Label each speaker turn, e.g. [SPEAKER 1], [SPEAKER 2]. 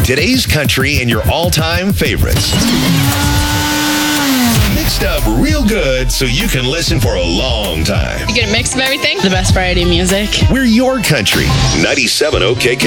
[SPEAKER 1] today's country and your all-time favorites. Mixed up real good so you can listen for a long time.
[SPEAKER 2] You get a mix of everything. The best variety of music.
[SPEAKER 1] We're your country. 97 OK